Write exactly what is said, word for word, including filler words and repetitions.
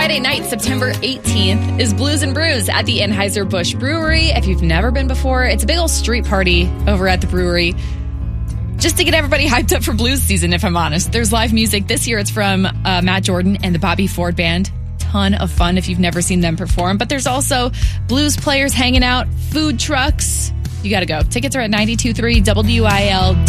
Friday night, September eighteenth, is Blues and Brews at the Anheuser-Busch Brewery. If you've never been before, it's a big old street party over at the brewery. Just to get everybody hyped up for blues season, if I'm honest. There's live music. This year it's from uh, Matt Jordan and the Bobby Ford Band. Ton of fun if you've never seen them perform. But there's also blues players hanging out, food trucks. You got to go. Tickets are at ninety-two point three W I L.